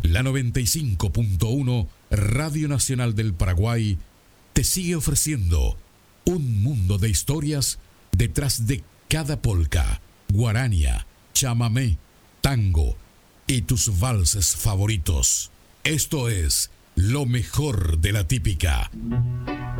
La 95.1 Radio Nacional del Paraguay te sigue ofreciendo un mundo de historias detrás de cada polca, guarania, chamamé, tango y tus valses favoritos. Esto es lo mejor de la típica.